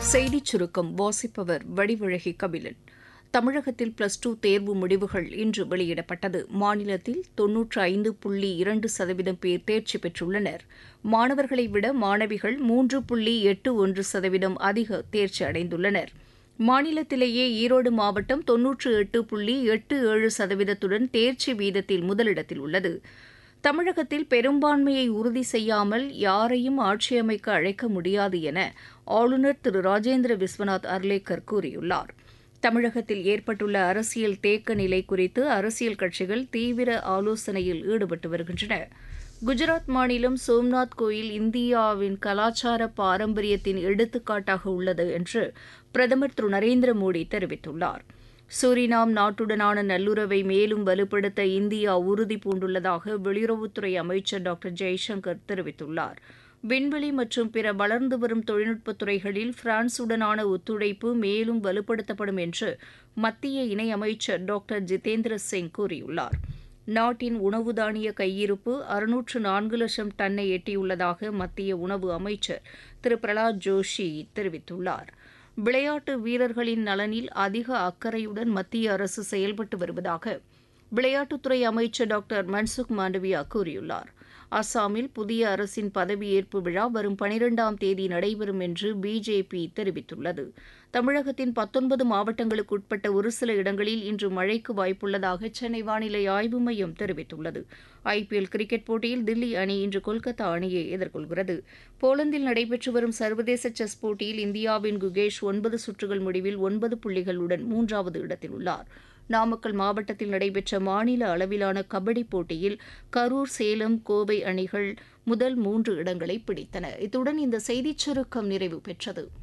செய்திச் சுருக்கம் வாசிப்பவர் வடிவழகி கபிலன். தமிழகத்தில் +2 தேர்வு முடிவுகள் இன்று வெளியிடப்பட்டது. மாநிலத்தில் 95.2% பேர் தேர்ச்சி பெற்றுள்ளனர். மாணவர்களை விட மாணவிகள் 3.81% அதிக தேர்ச்சி அடைந்துள்ளனர். மாநிலத்திலேயே ஈரோடு மாவட்டம் 98.87%த்துடன் தேர்ச்சி வீதத்தில் முதலிடத்தில் உள்ளது. தமிழகத்தில் பெரும்பான்மையை உறுதி செய்யாமல் யாரையும் ஆட்சி அமைக்க அழைக்க முடியாது என ஆளுநர் திரு ராஜேந்திர விஸ்வநாத் அர்லேக்கர் கூறியுள்ளார். தமிழகத்தில் ஏற்பட்டுள்ள அரசியல் தேக்க நிலை குறித்து அரசியல் கட்சிகள் தீவிர ஆலோசனையில் ஈடுபட்டு வருகின்றன. குஜராத் மாநிலம் சோம்நாத் கோயில் இந்தியாவின் கலாச்சார பாரம்பரியத்தின் எடுத்துக்காட்டாக உள்ளது என்று பிரதமர் திரு நரேந்திர மோடி தெரிவித்துள்ளார். சூரினாம் நாட்டுடனான நல்லுறவை மேலும் வலுப்படுத்த இந்தியா உறுதி பூண்டுள்ளதாக வெளியுறவுத்துறை அமைச்சர் டாக்டர் ஜெய்சங்கர் தெரிவித்துள்ளார். விண்வெளி மற்றும் பிற வளர்ந்து வரும் தொழில்நுட்பத் துறைகளில் பிரான்சுடனான ஒத்துழைப்பு மேலும் வலுப்படுத்தப்படும் என்று மத்திய இணையமைச்சர் டாக்டர் ஜிதேந்திர சிங் கூறியுள்ளார். நாட்டின் உணவு தானிய கையிருப்பு 604 லட்சம் டன்னை எட்டியுள்ளதாக மத்திய உணவு அமைச்சர் திரு பிரலாத் ஜோஷி தெரிவித்துள்ளார். விளையாட்டு வீரர்களின் நலனில் அதிக அக்கறையுடன் மத்திய அரசு செயல்பட்டு வருவதாக விளையாட்டுத்துறை அமைச்சர் டாக்டர் மன்சுக் மாண்டவியா கூறியுள்ளார். அஸ்ஸாமில் புதிய அரசின் பதவியேற்பு விழா வரும் 12ஆம் தேதி நடைபெறும் என்று பிஜேபி தெரிவித்துள்ளது. தமிழகத்தின் 19 மாவட்டங்களுக்கு உட்பட்ட ஒரு சில இடங்களில் இன்று மழைக்கு வாய்ப்புள்ளதாக சென்னை வானிலை ஆய்வு மையம் தெரிவித்துள்ளது. IPL கிரிக்கெட் போட்டியில் தில்லி அணி இன்று கொல்கத்தா அணியை எதிர்கொள்கிறது. போலந்தில் நடைபெற்று வரும் சர்வதேச செஸ் போட்டியில் இந்தியாவின் குகேஷ் 9 சுற்றுகள் முடிவில் 9 புள்ளிகளுடன் 3வது இடத்தில் உள்ளார். நாமக்கல் மாவட்டத்தில் நடைபெற்ற மாநில அளவிலான கபடி போட்டியில் கரூர், சேலம், கோவை அணிகள் முதல் 3 இடங்களை பிடித்தன. இத்துடன் இந்த செய்திச் சுருக்கம் நிறைவு பெற்றது.